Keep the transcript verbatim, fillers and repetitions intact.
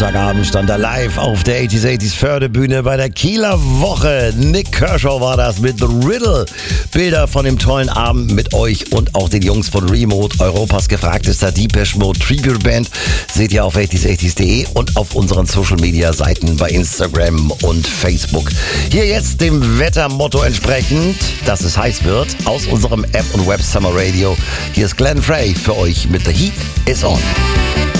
Sonntagabend stand er live auf der achtziger achtziger Förderbühne bei der Kieler Woche. Nick Kershaw war das mit The Riddle. Bilder von dem tollen Abend mit euch und auch den Jungs von Remote, Europas gefragtester Depeche Mode Tribute Band, seht ihr auf achtziger achtziger punkt de und auf unseren Social Media Seiten bei Instagram und Facebook. Hier jetzt dem Wettermotto entsprechend, dass es heiß wird, aus unserem App und Web Summer Radio. Hier ist Glenn Frey für euch mit The Heat is On.